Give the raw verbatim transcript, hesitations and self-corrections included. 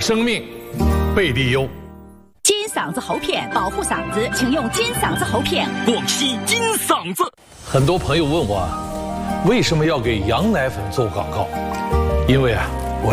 生命被利用。 金嗓子喉片保护嗓子，请用金嗓子喉片。 广西金嗓子。 很多朋友问我啊，为什么要给羊奶粉做广告？因为啊，